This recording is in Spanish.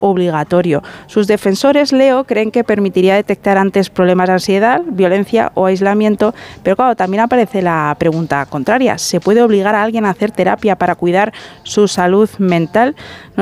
obligatorio. Sus defensores, Leo, creen que permitiría detectar antes problemas de ansiedad, violencia o aislamiento, pero claro, también aparece la pregunta contraria. ¿Se puede obligar a alguien a hacer terapia para cuidar su salud mental?